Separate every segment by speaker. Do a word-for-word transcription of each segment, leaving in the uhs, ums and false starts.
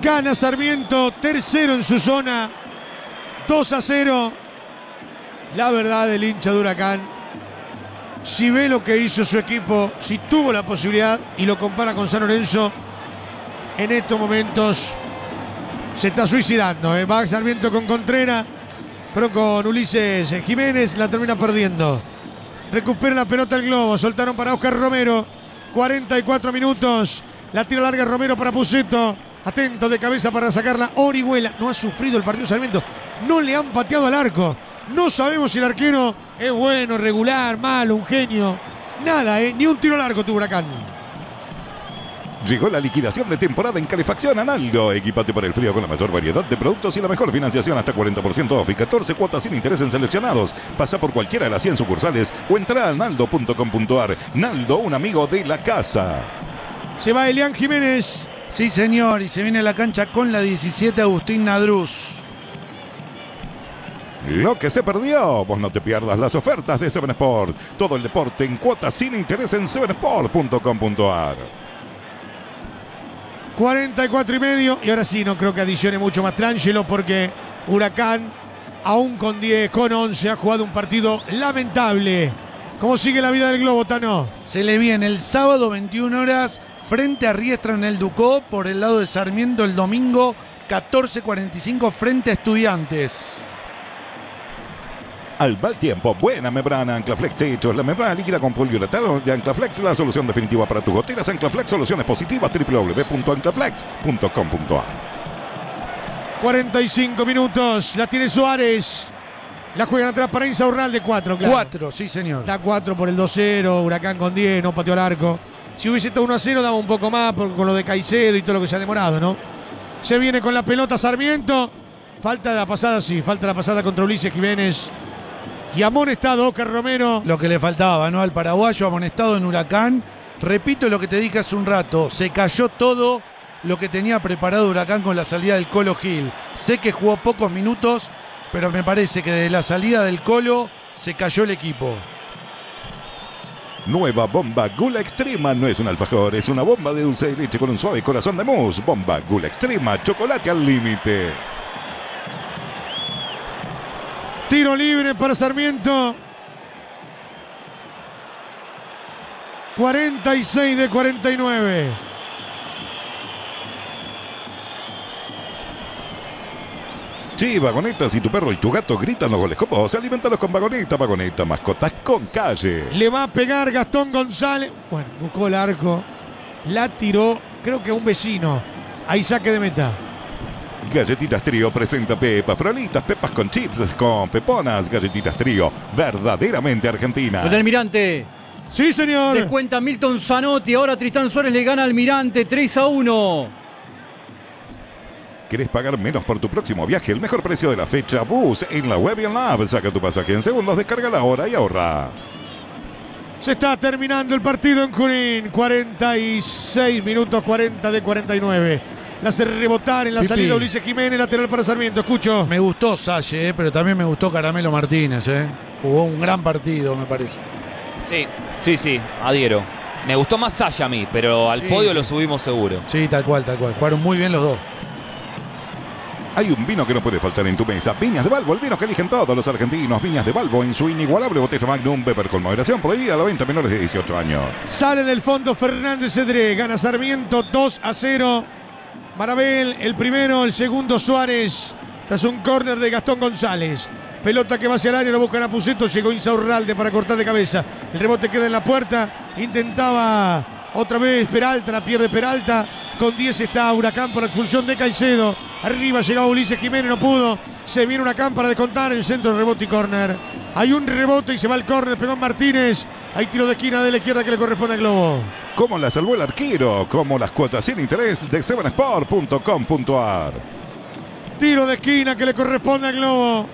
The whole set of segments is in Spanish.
Speaker 1: Gana Sarmiento, tercero en su zona, dos a cero. La verdad, el hincha de Huracán, si ve lo que hizo su equipo, si tuvo la posibilidad y lo compara con San Lorenzo, en estos momentos se está suicidando. ¿eh? Va Sarmiento con Contreras, pero con Ulises Jiménez la termina perdiendo. Recupera la pelota el Globo, soltaron para Oscar Romero, cuarenta y cuatro minutos, la tira larga Romero para Puceto, atento de cabeza para sacarla Orihuela. No ha sufrido el partido Sarmiento, no le han pateado al arco, no sabemos si el arquero es bueno, regular, malo, un genio, nada, ¿eh? Ni un tiro largo tuvo Huracán.
Speaker 2: Llegó la liquidación de temporada en Calefacción Analdo. Equipate para el frío con la mayor variedad de productos y la mejor financiación hasta cuarenta por ciento off y catorce cuotas sin interés en seleccionados. Pasa por cualquiera de las cien sucursales o entra a naldo punto com punto ar. Naldo, un amigo de la casa.
Speaker 1: Se va Elian Jiménez.
Speaker 3: Sí, señor, y se viene a la cancha con la diecisiete Agustín Nadruz.
Speaker 2: Lo que se perdió, vos no te pierdas las ofertas de Seven Sport. Todo el deporte en cuotas sin interés en seven sport punto com punto ar.
Speaker 1: cuarenta y cuatro y medio. Y ahora sí, no creo que adicione mucho más Trangelo, porque Huracán, aún con diez, con once, ha jugado un partido lamentable. ¿Cómo sigue la vida del Globo, Tano?
Speaker 3: Se le viene el sábado veintiuna horas frente a Riestra en el Ducó. Por el lado de Sarmiento el domingo catorce cuarenta y cinco frente a Estudiantes.
Speaker 2: Al mal tiempo, buena membrana Anclaflex Techos, la membrana líquida con poliuretano de Anclaflex, la solución definitiva para tus goteras. Anclaflex, soluciones positivas, doble u doble u doble u punto anclaflex punto com punto ar.
Speaker 1: cuarenta y cinco minutos, la tiene Suárez. La juegan atrás para Insaurralde, cuatro, claro.
Speaker 3: cuatro, sí, señor.
Speaker 1: Está cuatro por el dos cero, Huracán con diez, no pateó al arco. Si hubiese estado uno a cero, daba un poco más por, con lo de Caicedo y todo lo que se ha demorado, ¿no? Se viene con la pelota Sarmiento. Falta la pasada, sí, falta la pasada contra Ulises Jiménez. Y amonestado Oscar Romero.
Speaker 3: Lo que le faltaba, ¿no? Al paraguayo amonestado en Huracán. Repito lo que te dije hace un rato. Se cayó todo lo que tenía preparado Huracán con la salida del Colo Gil. Sé que jugó pocos minutos, pero me parece que de la salida del Colo se cayó el equipo.
Speaker 2: Nueva bomba Gula Extrema. No es un alfajor, es una bomba de dulce de leche con un suave corazón de mousse. Bomba Gula Extrema, chocolate al límite.
Speaker 1: Tiro libre para Sarmiento. cuarenta y seis de cuarenta y nueve.
Speaker 2: Sí, Vagoneta, si tu perro y tu gato gritan los goles como vos, alimentalos con Vagoneta. Vagoneta, mascotas con calle.
Speaker 1: Le va a pegar Gastón González. Bueno, buscó el arco. La tiró, creo que a un vecino. Ahí saque de meta.
Speaker 2: Galletitas Trío presenta Pepa, frolitas, pepas con chips, con peponas. Galletitas Trío, verdaderamente argentina.
Speaker 4: Hotel Almirante.
Speaker 1: Sí, señor.
Speaker 4: Descuenta Milton Zanotti. Ahora Tristán Suárez le gana al Almirante tres a uno.
Speaker 2: ¿Querés pagar menos por tu próximo viaje? El mejor precio de la fecha. Bus en la web y en la app. Saca tu pasaje en segundos, descarga la hora y ahorra.
Speaker 1: Se está terminando el partido en Junín. cuarenta y seis minutos, cuarenta de cuarenta y nueve. La hace rebotar en la
Speaker 3: Pipi.
Speaker 1: salida Ulises Jiménez, lateral para Sarmiento. Escucho.
Speaker 3: Me gustó Salle, eh, pero también me gustó Caramelo Martínez. Eh. Jugó un gran partido, me parece.
Speaker 5: Sí, sí, sí, adhiero. Me gustó más Saya a mí, pero al
Speaker 3: Sí,
Speaker 5: podio
Speaker 3: sí.
Speaker 5: lo subimos seguro.
Speaker 3: Sí, tal cual, tal cual. Jugaron muy bien los dos.
Speaker 2: Hay un vino que no puede faltar en tu mesa. Viñas de Balbo, el vino que eligen todos los argentinos. Viñas de Balbo en su inigualable botella Magnum, beber con moderación, prohibida a la venta a menores de dieciocho años.
Speaker 1: Sale del fondo Fernández Cedré. Gana Sarmiento dos a cero. Marabel, el primero, el segundo Suárez. Tras un córner de Gastón González. Pelota que va hacia el área, lo buscan a Puceto. Llegó Insaurralde para cortar de cabeza. El rebote queda en la puerta. Intentaba otra vez Peralta, la pierde Peralta. Con diez está Huracán por expulsión de Caicedo. Arriba llegaba Ulises Jiménez, no pudo. Se viene Huracán para descontar el centro, rebote y córner. Hay un rebote y se va el córner, pegó Martínez. Hay tiro de esquina de la izquierda que le corresponde al Globo.
Speaker 2: Como la salvó el arquero, como las cuotas sin interés de seven sport punto com punto ar.
Speaker 1: Tiro de esquina que le corresponde al Globo.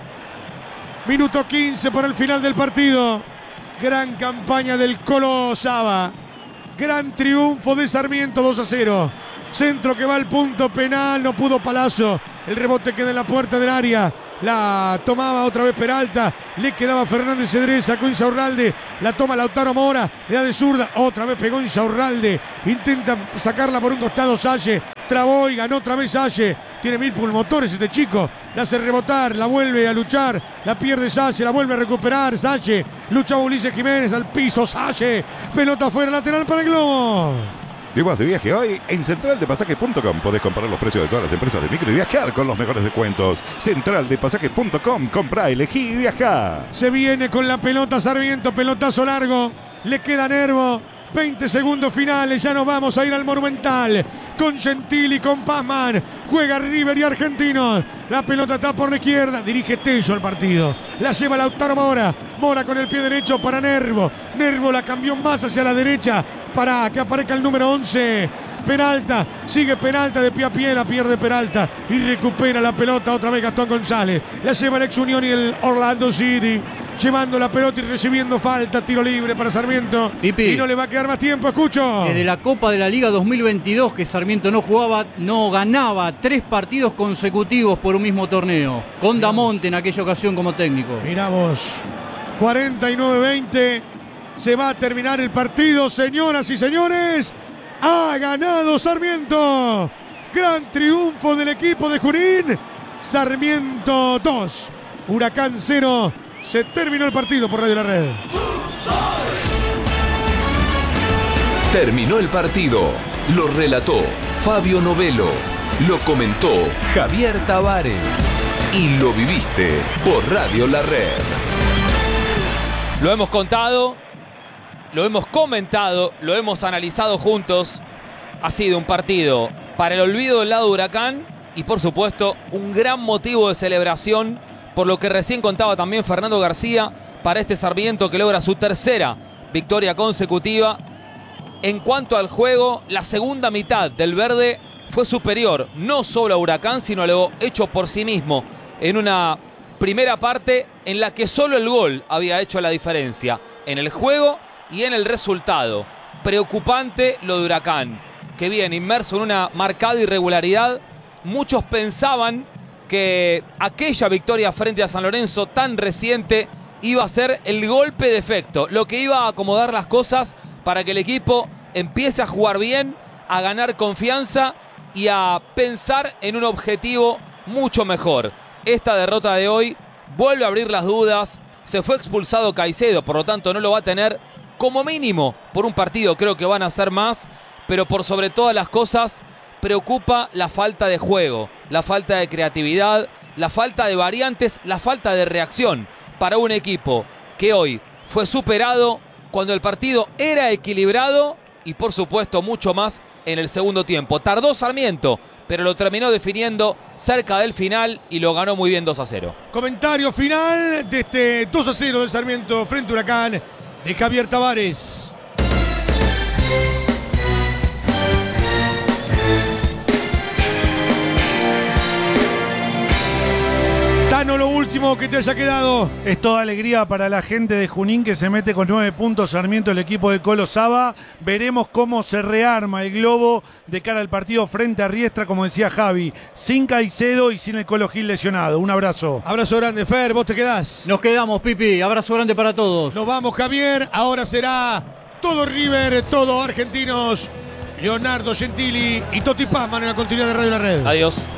Speaker 1: Minuto quince para el final del partido. Gran campaña del Colo Saba. Gran triunfo de Sarmiento, dos a cero. Centro que va al punto penal, no pudo Palazzo. El rebote queda en la puerta del área. La tomaba otra vez Peralta. Le quedaba Fernández Cedré, sacó Insaurralde. La toma Lautaro Mora, le da de zurda. Otra vez pegó Insaurralde. Intenta sacarla por un costado Salle. trabó y ganó otra vez Salle. Tiene mil pulmotores este chico. La hace rebotar, la vuelve a luchar. La pierde Salle, la vuelve a recuperar. Salle, lucha Ulises Jiménez al piso. Salle, pelota afuera, lateral para el Globo.
Speaker 2: ¿Te vas de viaje hoy? En central de pasajes punto com podés comparar los precios de todas las empresas de micro y viajar con los mejores descuentos. central de pasajes punto com, comprá, elegí y viajá.
Speaker 1: Se viene con la pelota Sarmiento, pelotazo largo. Le queda Nervo. veinte segundos finales, ya nos vamos a ir al Monumental. Con Gentili, con Pazman. Juega River y Argentinos. La pelota está por la izquierda. Dirige Tello el partido. La lleva Lautaro Mora. Mora con el pie derecho para Nervo. Nervo la cambió más hacia la derecha para que aparezca el número once. Peralta, sigue Peralta de pie a pie, la pierde Peralta y recupera la pelota otra vez Gastón González. La lleva el ex Unión y el Orlando City. Llevando la pelota y recibiendo falta, tiro libre para Sarmiento.
Speaker 4: Pipi.
Speaker 1: Y no le va a quedar más tiempo, escucho.
Speaker 4: Desde la Copa de la Liga dos mil veintidós que Sarmiento no jugaba, no ganaba tres partidos consecutivos por un mismo torneo. Con Damonte en aquella ocasión como técnico.
Speaker 1: Mirá vos, cuarenta y nueve veinte. Se va a terminar el partido, señoras y señores. Ha ganado Sarmiento. Gran triunfo del equipo de Junín. Sarmiento dos, Huracán cero. Se terminó el partido por Radio La Red.
Speaker 6: Terminó el partido. Lo relató Fabio Novelo. Lo comentó Javier Tavares. Y lo viviste por Radio La Red.
Speaker 5: Lo hemos contado, lo hemos comentado, lo hemos analizado juntos. Ha sido un partido para el olvido del lado de Huracán y por supuesto un gran motivo de celebración por lo que recién contaba también Fernando García para este Sarmiento que logra su tercera victoria consecutiva. En cuanto al juego, la segunda mitad del verde fue superior no solo a Huracán sino a lo hecho por sí mismo en una primera parte en la que solo el gol había hecho la diferencia en el juego y en el resultado. Preocupante lo de Huracán, que viene inmerso en una marcada irregularidad. Muchos pensaban que aquella victoria frente a San Lorenzo tan reciente iba a ser el golpe de efecto, lo que iba a acomodar las cosas para que el equipo empiece a jugar bien, a ganar confianza y a pensar en un objetivo mucho mejor. Esta derrota de hoy vuelve a abrir las dudas. Se fue expulsado Caicedo, por lo tanto no lo va a tener como mínimo por un partido. Creo que van a ser más, pero por sobre todas las cosas preocupa la falta de juego, la falta de creatividad, la falta de variantes, la falta de reacción para un equipo que hoy fue superado cuando el partido era equilibrado y por supuesto mucho más en el segundo tiempo. Tardó Sarmiento, pero lo terminó definiendo cerca del final y lo ganó muy bien dos a cero.
Speaker 1: Comentario final de este dos a cero del Sarmiento frente a Huracán de Javier Tavares. Tano, lo último que te haya quedado.
Speaker 3: Es toda alegría para la gente de Junín que se mete con nueve puntos Sarmiento, el equipo de Colo Saba. Veremos cómo se rearma el globo de cara al partido frente a Riestra, como decía Javi, sin Caicedo y sin el Colo Gil lesionado. Un abrazo.
Speaker 1: Abrazo grande, Fer, vos te quedás.
Speaker 4: Nos quedamos, Pipi. Abrazo grande para todos.
Speaker 1: Nos vamos, Javier. Ahora será todo River, todo Argentinos. Leonardo Gentili y Toti Pazman en la continuidad de Radio La Red.
Speaker 5: Adiós.